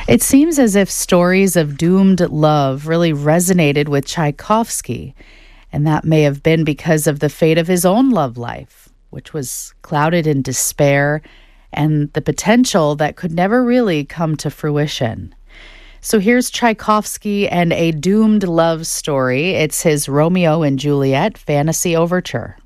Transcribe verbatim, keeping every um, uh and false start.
It seems as if stories of doomed love really resonated with Tchaikovsky, and that may have been because of the fate of his own love life, which was clouded in despair and the potential that could never really come to fruition. So here's Tchaikovsky and a doomed love story. It's his Romeo and Juliet fantasy overture.